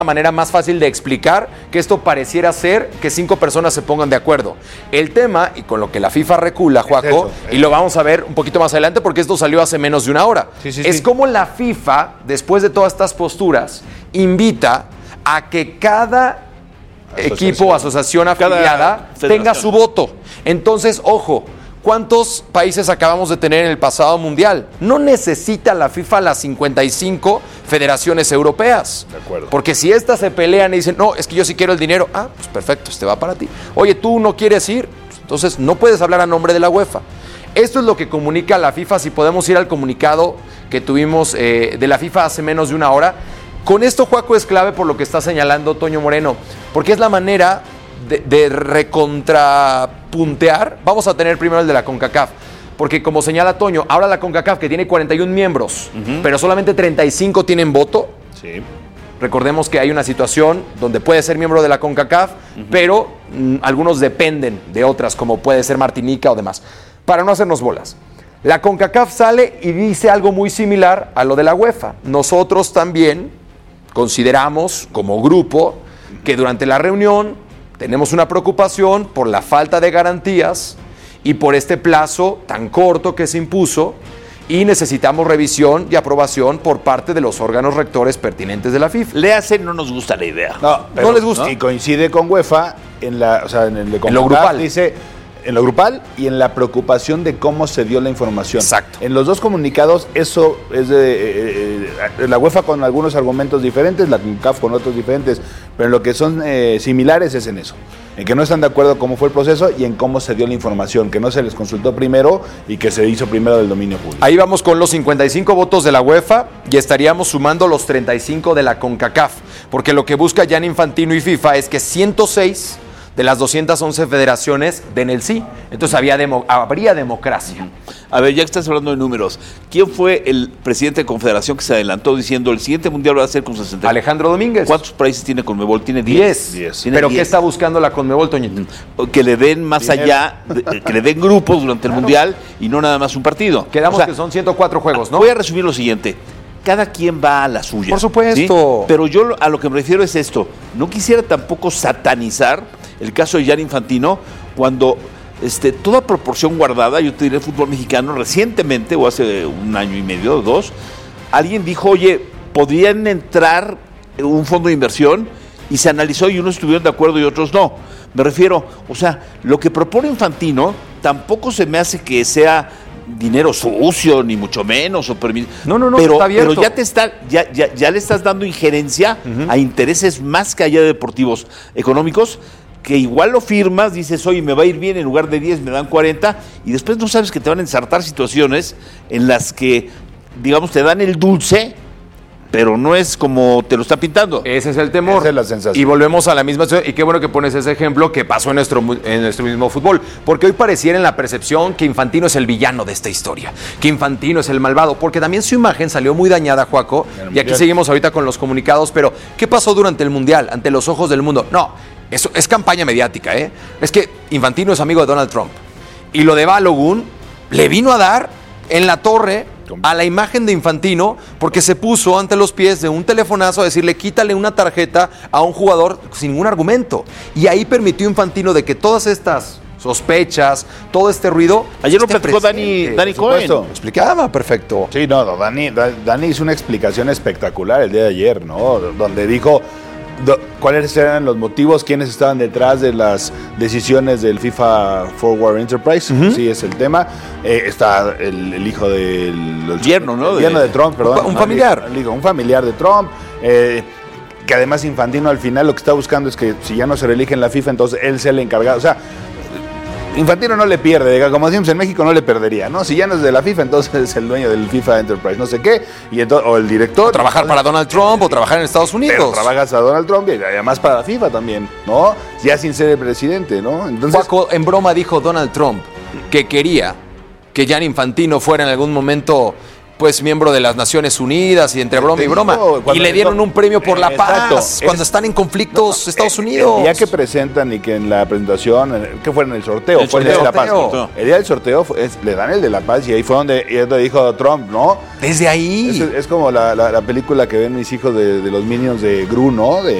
manera más fácil de explicar que esto pareciera ser que 5 personas se pongan de acuerdo. El tema, y con lo que la FIFA recula, Joaco, y lo vamos a ver un poquito más adelante porque esto salió hace menos de una hora, es como la FIFA, después de todas estas posturas, invita a que cada equipo o asociación afiliada tenga su voto. Entonces, ojo, ¿cuántos países acabamos de tener en el pasado mundial? No necesita la FIFA las 55 federaciones europeas. De acuerdo. Porque si estas se pelean y dicen, no, es que yo sí quiero el dinero, pues perfecto, este va para ti. Oye, tú no quieres ir, entonces no puedes hablar a nombre de la UEFA. Esto es lo que comunica la FIFA, si podemos ir al comunicado que tuvimos de la FIFA hace menos de una hora. Con esto, Joaco, es clave por lo que está señalando Toño Moreno, porque es la manera de recontrapuntear. Vamos a tener primero el de la CONCACAF, porque como señala Toño, ahora la CONCACAF, que tiene 41 miembros, pero solamente 35 tienen voto. Sí. Recordemos que hay una situación donde puede ser miembro de la CONCACAF, pero algunos dependen de otras, como puede ser Martinica o demás. Para no hacernos bolas, la CONCACAF sale y dice algo muy similar a lo de la UEFA. Nosotros también consideramos como grupo que durante la reunión tenemos una preocupación por la falta de garantías y por este plazo tan corto que se impuso, y necesitamos revisión y aprobación por parte de los órganos rectores pertinentes de la FIFA. Léase, no nos gusta la idea. No les gusta. Y coincide con UEFA en el de lo grupal. Dice en lo grupal y en la preocupación de cómo se dio la información. Exacto. En los dos comunicados eso es de la UEFA con algunos argumentos diferentes, la CONCACAF con otros diferentes, pero en lo que son similares es en eso, en que no están de acuerdo cómo fue el proceso y en cómo se dio la información, que no se les consultó primero y que se hizo primero del dominio público. Ahí vamos con los 55 votos de la UEFA y estaríamos sumando los 35 de la CONCACAF, porque lo que busca Gianni Infantino y FIFA es que 106 de las 211 federaciones den el sí. Entonces habría democracia. A ver, ya que estás hablando de números, ¿quién fue el presidente de Confederación que se adelantó diciendo el siguiente mundial va a ser con 60? Alejandro Domínguez. ¿Cuántos países tiene Conmebol? Tiene 10. ¿Pero 10. qué está buscando la Conmebol, Toñito? Que le den más allá, que le den grupos durante el mundial y no nada más un partido. Quedamos que son 104 juegos, ¿no? Voy a resumir lo siguiente. Cada quien va a la suya. Por supuesto. ¿Sí? Pero yo a lo que me refiero es esto. No quisiera tampoco satanizar el caso de Gianni Infantino cuando toda proporción guardada, yo te diré, el fútbol mexicano recientemente, o hace un año y medio o 2, alguien dijo, oye, podrían entrar un fondo de inversión, y se analizó y unos estuvieron de acuerdo y otros no. Me refiero, o sea, lo que propone Infantino tampoco se me hace que sea dinero sucio, ni mucho menos. No, pero, está abierto. Pero ya le estás dando injerencia a intereses más que allá de deportivos económicos, que igual lo firmas, dices, oye, me va a ir bien, en lugar de 10 me dan 40, y después no sabes que te van a ensartar situaciones en las que, digamos, te dan el dulce, pero no es como te lo está pintando. Ese es el temor. Esa es la sensación. Y volvemos a la misma situación. Y qué bueno que pones ese ejemplo que pasó en nuestro mismo fútbol. Porque hoy pareciera en la percepción que Infantino es el villano de esta historia. Que Infantino es el malvado. Porque también su imagen salió muy dañada, Joaco. Y aquí seguimos ahorita con los comunicados. Pero, ¿qué pasó durante el Mundial? Ante los ojos del mundo. No, eso es campaña mediática, ¿eh? Es que Infantino es amigo de Donald Trump. Y lo de Balogun le vino a dar en la torre a la imagen de Infantino, porque se puso ante los pies de un telefonazo a decirle quítale una tarjeta a un jugador sin ningún argumento. Y ahí permitió Infantino de que todas estas sospechas, todo este ruido... Ayer lo platicó Dani Cohen. Lo explicaba perfecto. Sí, Dani hizo una explicación espectacular el día de ayer, ¿no? Donde dijo cuáles eran los motivos, quiénes estaban detrás de las decisiones del FIFA Forward Enterprise. Sí, es el tema. Está el hijo del yerno, ¿no? El yerno de Trump, perdón. Un familiar. Un familiar de Trump. Que además Infantino al final lo que está buscando es que si ya no se reelige en la FIFA, entonces él sea el encargado. O sea, Infantino no le pierde, como decimos en México, no le perdería, ¿no? Si ya no es de la FIFA, entonces es el dueño del FIFA Enterprise, no sé qué, o el director. O trabajar para Donald Trump, o trabajar en Estados Unidos. Pero trabajas a Donald Trump y además para la FIFA también, ¿no? Ya sin ser el presidente, ¿no? Entonces, Paco, en broma dijo Donald Trump que quería que Gianni Infantino fuera en algún momento pues miembro de las Naciones Unidas y entre broma y broma. Y le dieron un premio por la paz cuando están en conflictos Estados Unidos. El día que presentan y que en la presentación, que fue en el sorteo, fue el día de la paz. El día del sorteo le dan el de la paz y ahí fue donde dijo Trump, ¿no? Desde ahí. Es como la película que ven mis hijos de los Minions de Gru, ¿no?